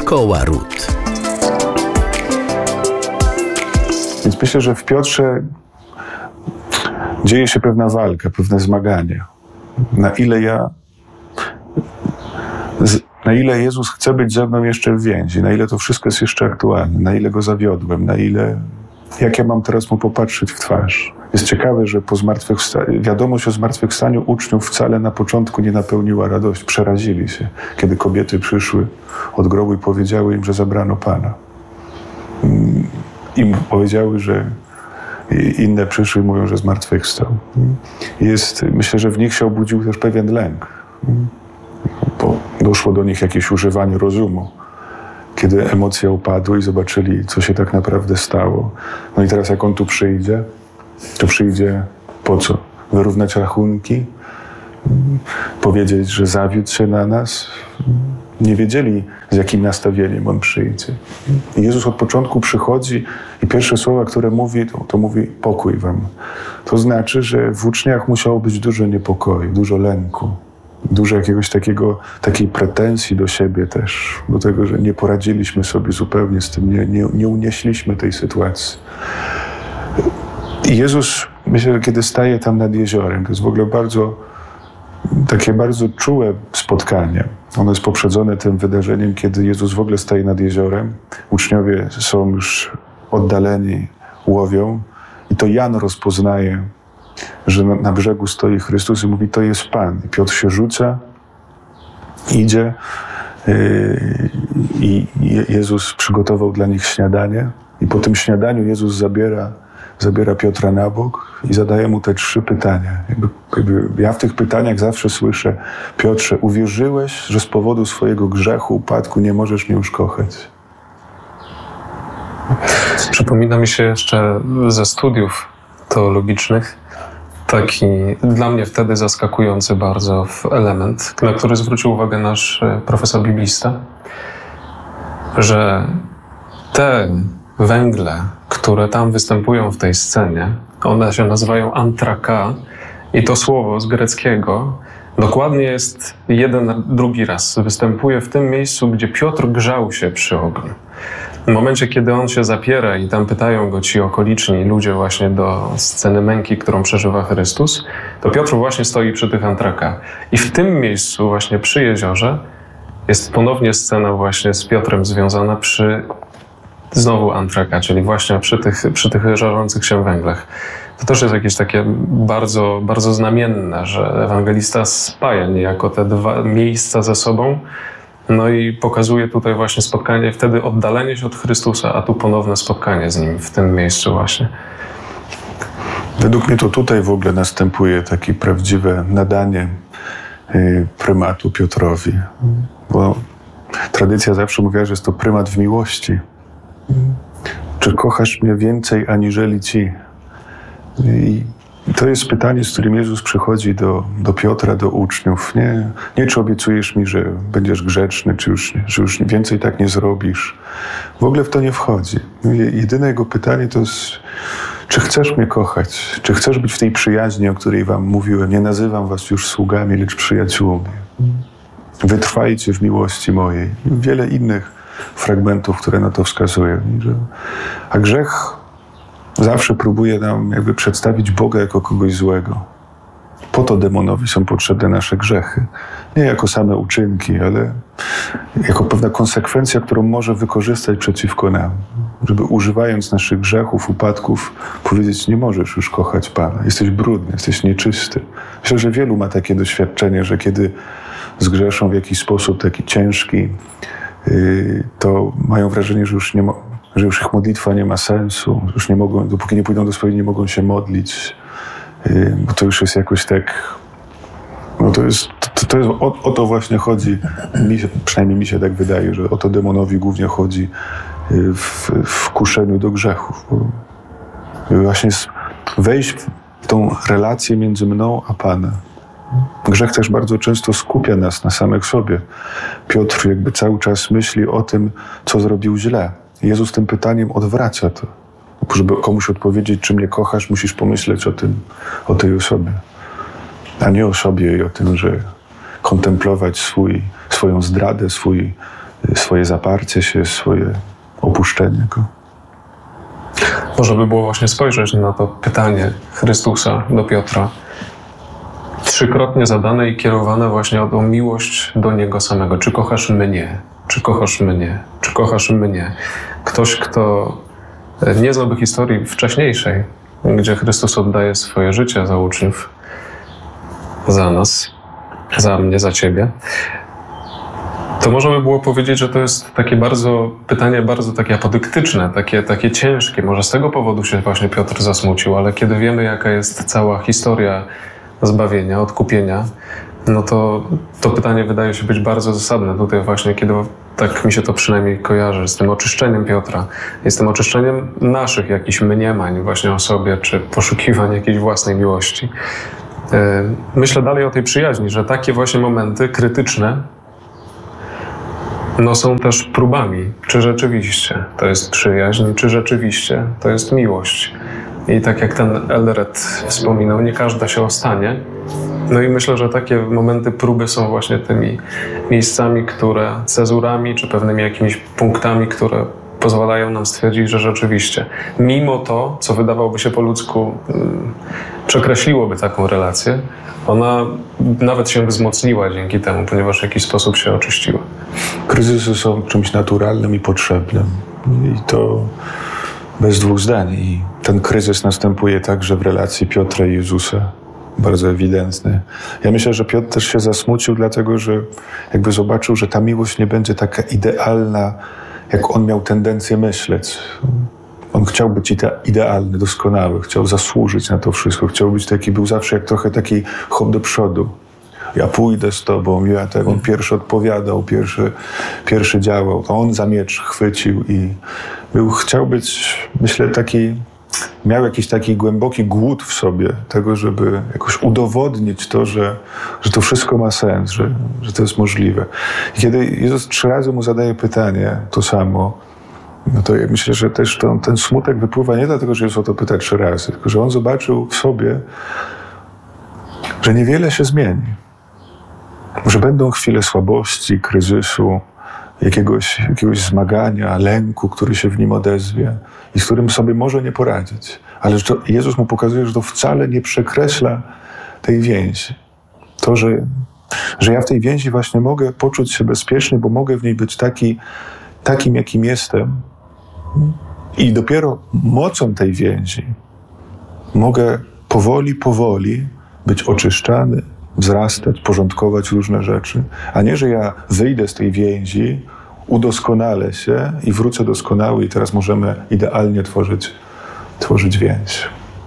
Szkoła Ród. Więc myślę, że w Piotrze dzieje się pewna walka, pewne zmaganie. Na ile Jezus chce być ze mną jeszcze w więzi, na ile to wszystko jest jeszcze aktualne, na ile Go zawiodłem, jak ja mam teraz Mu popatrzeć w twarz. Jest ciekawe, że wiadomość o zmartwychwstaniu uczniów wcale na początku nie napełniła radości. Przerazili się, kiedy kobiety przyszły od grobu i powiedziały im, że zabrano Pana. Im powiedziały, że inne przyszły i mówią, że zmartwychwstał. Myślę, że w nich się obudził też pewien lęk, bo doszło do nich jakieś używanie rozumu, kiedy emocje upadły i zobaczyli, co się tak naprawdę stało. No i teraz jak On tu przyjdzie, to przyjdzie po co? Wyrównać rachunki? Powiedzieć, że zawiódł się na nas? Nie wiedzieli, z jakim nastawieniem On przyjdzie. I Jezus od początku przychodzi i pierwsze słowa, które mówi, to mówi pokój wam. To znaczy, że w uczniach musiało być dużo niepokoju, dużo lęku, dużo jakiegoś takiej pretensji do siebie też, do tego, że nie poradziliśmy sobie zupełnie z tym, nie unieśliśmy tej sytuacji. I Jezus, myślę, że kiedy staje tam nad jeziorem, to jest w ogóle takie bardzo czułe spotkanie. Ono jest poprzedzone tym wydarzeniem, kiedy Jezus w ogóle staje nad jeziorem. Uczniowie są już oddaleni, łowią i to Jan rozpoznaje, że na brzegu stoi Chrystus i mówi, to jest Pan. I Piotr się rzuca, idzie i Jezus przygotował dla nich śniadanie i po tym śniadaniu Jezus zabiera Piotra na bok i zadaje mu te 3 pytania. Ja w tych pytaniach zawsze słyszę: Piotrze, uwierzyłeś, że z powodu swojego grzechu, upadku nie możesz mnie już kochać? Przypomina mi się jeszcze ze studiów teologicznych taki dla mnie wtedy zaskakujący bardzo element, na który zwrócił uwagę nasz profesor biblista, że te węgle, które tam występują w tej scenie, one się nazywają antraka i to słowo z greckiego dokładnie jest drugi raz. Występuje w tym miejscu, gdzie Piotr grzał się przy ogniu. W momencie, kiedy on się zapiera i tam pytają go ci okoliczni ludzie właśnie do sceny męki, którą przeżywa Chrystus, to Piotr właśnie stoi przy tych antrakach. I w tym miejscu właśnie przy jeziorze jest ponownie scena właśnie z Piotrem związana przy znowu antraka, czyli właśnie przy tych żarzących się węglach. To też jest jakieś takie bardzo, bardzo znamienne, że ewangelista spaja niejako te 2 miejsca ze sobą, no i pokazuje tutaj właśnie spotkanie, wtedy oddalenie się od Chrystusa, a tu ponowne spotkanie z Nim w tym miejscu właśnie. Według mnie to tutaj w ogóle następuje takie prawdziwe nadanie prymatu Piotrowi, bo tradycja zawsze mówiła, że jest to prymat w miłości. Czy kochasz mnie więcej aniżeli ci? I to jest pytanie, z którym Jezus przychodzi do Piotra, do uczniów. Nie czy obiecujesz mi, że będziesz grzeczny, czy już więcej tak nie zrobisz. W ogóle w to nie wchodzi. Jedyne jego pytanie to jest, czy chcesz mnie kochać? Czy chcesz być w tej przyjaźni, o której wam mówiłem? Nie nazywam was już sługami, lecz przyjaciółmi. Wytrwajcie w miłości mojej. Wiele innych fragmentów, które na to wskazują. A grzech zawsze próbuje nam jakby przedstawić Boga jako kogoś złego. Po to demonowi są potrzebne nasze grzechy. Nie jako same uczynki, ale jako pewna konsekwencja, którą może wykorzystać przeciwko nam. Żeby używając naszych grzechów, upadków, powiedzieć: nie możesz już kochać Pana. Jesteś brudny, jesteś nieczysty. Myślę, że wielu ma takie doświadczenie, że kiedy zgrzeszą w jakiś sposób taki ciężki, to mają wrażenie, że już ich modlitwa nie ma sensu, już nie mogą, dopóki nie pójdą do spowiedzi, nie mogą się modlić, bo to już jest jakoś tak, no to jest o to właśnie chodzi, przynajmniej mi się tak wydaje, że o to demonowi głównie chodzi w kuszeniu do grzechów. Właśnie wejść w tą relację między mną a Panem. Grzech też bardzo często skupia nas na samych sobie. Piotr jakby cały czas myśli o tym, co zrobił źle. Jezus tym pytaniem odwraca to. Żeby komuś odpowiedzieć, czy mnie kochasz, musisz pomyśleć o tej osobie. A nie o sobie i o tym, że kontemplować swoją zdradę, swoje zaparcie się, swoje opuszczenie Go. Może by było właśnie spojrzeć na to pytanie Chrystusa do Piotra, trzykrotnie zadane i kierowane właśnie o tą miłość do Niego samego. Czy kochasz mnie? Czy kochasz mnie? Czy kochasz mnie? Ktoś, kto nie znałby historii wcześniejszej, gdzie Chrystus oddaje swoje życie za uczniów, za nas, za mnie, za Ciebie, to można by było powiedzieć, że to jest takie pytanie bardzo takie apodyktyczne, takie ciężkie. Może z tego powodu się właśnie Piotr zasmucił, ale kiedy wiemy, jaka jest cała historia zbawienia, odkupienia, no to pytanie wydaje się być bardzo zasadne tutaj właśnie, kiedy tak mi się to przynajmniej kojarzy z tym oczyszczeniem Piotra i z tym oczyszczeniem naszych jakichś mniemań właśnie o sobie, czy poszukiwań jakiejś własnej miłości. Myślę dalej o tej przyjaźni, że takie właśnie momenty krytyczne są też próbami, czy rzeczywiście to jest przyjaźń, czy rzeczywiście to jest miłość. I tak jak ten Eldred wspominał, nie każda się ostanie. No i myślę, że takie momenty próby są właśnie tymi miejscami, cezurami, czy pewnymi jakimiś punktami, które pozwalają nam stwierdzić, że rzeczywiście, mimo to, co wydawałoby się po ludzku, przekreśliłoby taką relację, ona nawet się wzmocniła dzięki temu, ponieważ w jakiś sposób się oczyściła. Kryzysy są czymś naturalnym i potrzebnym. I to bez dwóch zdań. I ten kryzys następuje także w relacji Piotra i Jezusa. Bardzo ewidentny. Ja myślę, że Piotr też się zasmucił, dlatego że jakby zobaczył, że ta miłość nie będzie taka idealna, jak on miał tendencję myśleć. On chciał być idealny, doskonały, chciał zasłużyć na to wszystko, chciał być taki, był zawsze jak trochę taki hop do przodu. Ja pójdę z tobą, on pierwszy odpowiadał, pierwszy działał, to on za miecz chwycił i chciał być, myślę, miał jakiś taki głęboki głód w sobie tego, żeby jakoś udowodnić to, że to wszystko ma sens, że to jest możliwe. I kiedy Jezus 3 razy mu zadaje pytanie, to samo, no to ja myślę, że też ten smutek wypływa nie dlatego, że Jezus o to pyta 3 razy, tylko że on zobaczył w sobie, że niewiele się zmieni. Że będą chwile słabości, kryzysu, jakiegoś zmagania, lęku, który się w nim odezwie i z którym sobie może nie poradzić. Ale Jezus mu pokazuje, że to wcale nie przekreśla tej więzi. To, że ja w tej więzi właśnie mogę poczuć się bezpiecznie, bo mogę w niej być takim, jakim jestem. I dopiero mocą tej więzi mogę powoli być oczyszczany, wzrastać, porządkować różne rzeczy, a nie, że ja wyjdę z tej więzi, udoskonalę się i wrócę doskonały i teraz możemy idealnie tworzyć więź.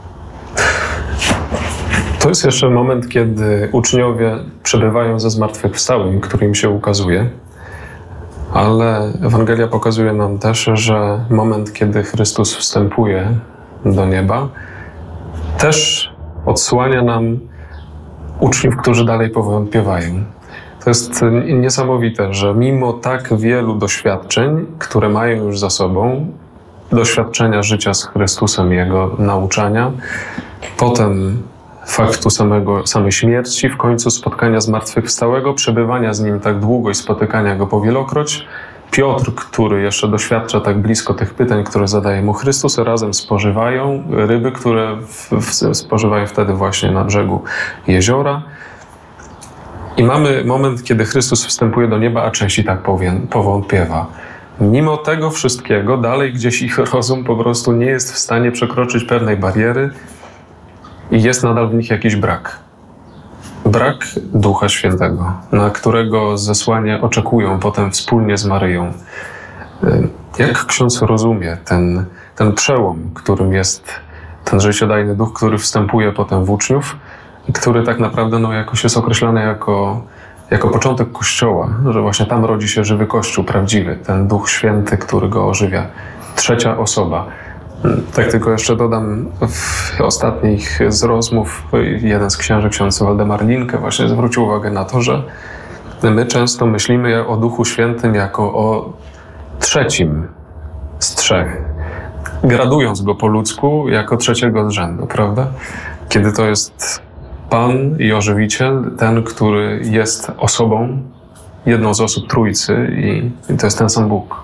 To jest jeszcze moment, kiedy uczniowie przebywają ze zmartwychwstałym, który im się ukazuje, ale Ewangelia pokazuje nam też, że moment, kiedy Chrystus wstępuje do nieba, też odsłania nam uczniów, którzy dalej powątpiewają. To jest niesamowite, że mimo tak wielu doświadczeń, które mają już za sobą, doświadczenia życia z Chrystusem, Jego nauczania, potem faktu samej śmierci, w końcu spotkania zmartwychwstałego, przebywania z Nim tak długo i spotykania Go powielokroć, Piotr, który jeszcze doświadcza tak blisko tych pytań, które zadaje mu Chrystus, razem spożywają ryby, które spożywają wtedy właśnie na brzegu jeziora. I mamy moment, kiedy Chrystus wstępuje do nieba, a część i tak powątpiewa. Mimo tego wszystkiego, dalej gdzieś ich rozum po prostu nie jest w stanie przekroczyć pewnej bariery i jest nadal w nich jakiś brak. Brak Ducha Świętego, na którego zesłanie oczekują potem wspólnie z Maryją. Jak ksiądz rozumie ten przełom, którym jest ten życiodajny Duch, który wstępuje potem w uczniów i który tak naprawdę jakoś jest określany jako początek Kościoła, że właśnie tam rodzi się żywy Kościół prawdziwy, ten Duch Święty, który go ożywia. 3. osoba. Tak tylko jeszcze dodam, w ostatnich z rozmów jeden z księży, ksiądz Waldemar Linke, właśnie zwrócił uwagę na to, że my często myślimy o Duchu Świętym jako o 3. z 3, gradując go po ludzku jako 3. z rzędu, prawda? Kiedy to jest Pan i Ożywiciel, ten, który jest osobą jedną z osób Trójcy i to jest ten sam Bóg.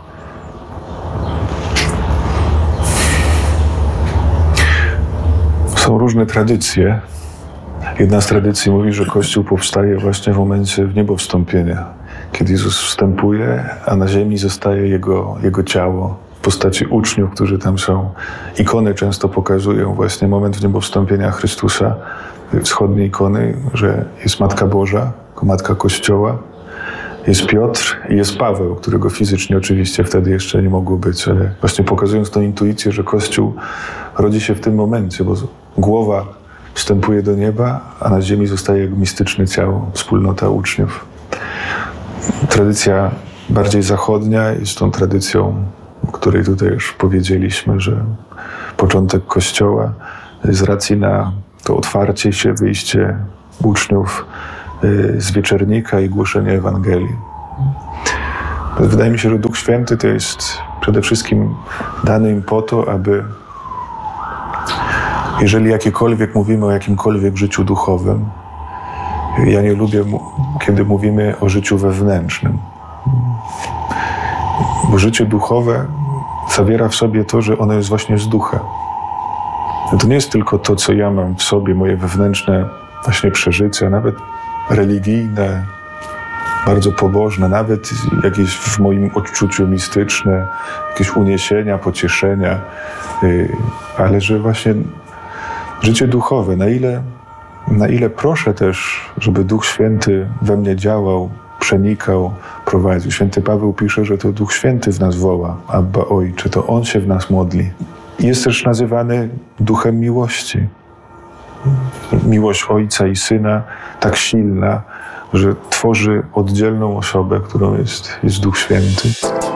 Są różne tradycje. Jedna z tradycji mówi, że Kościół powstaje właśnie w momencie wniebowstąpienia, kiedy Jezus wstępuje, a na ziemi zostaje Jego ciało w postaci uczniów, którzy tam są. Ikony często pokazują właśnie moment wniebowstąpienia Chrystusa, wschodnie ikony, że jest Matka Boża, Matka Kościoła, jest Piotr i jest Paweł, którego fizycznie oczywiście wtedy jeszcze nie mogło być, ale właśnie pokazując tą intuicję, że Kościół rodzi się w tym momencie, bo głowa wstępuje do nieba, a na ziemi zostaje jego mistyczne ciało, wspólnota uczniów. Tradycja bardziej zachodnia jest tą tradycją, o której tutaj już powiedzieliśmy, że początek Kościoła z racji na to otwarcie się, wyjście uczniów z wieczernika i głoszenie Ewangelii. Wydaje mi się, że Duch Święty to jest przede wszystkim dany im po to, aby jeżeli jakiekolwiek mówimy o jakimkolwiek życiu duchowym, ja nie lubię, kiedy mówimy o życiu wewnętrznym. Bo życie duchowe zawiera w sobie to, że ono jest właśnie z ducha. To nie jest tylko to, co ja mam w sobie, moje wewnętrzne właśnie przeżycia, nawet religijne, bardzo pobożne, nawet jakieś w moim odczuciu mistyczne, jakieś uniesienia, pocieszenia, ale że właśnie życie duchowe, na ile proszę też, żeby Duch Święty we mnie działał, przenikał, prowadził. Święty Paweł pisze, że to Duch Święty w nas woła, Abba Ojcze, to On się w nas modli. I jest też nazywany Duchem Miłości. Miłość Ojca i Syna tak silna, że tworzy oddzielną osobę, którą jest Duch Święty.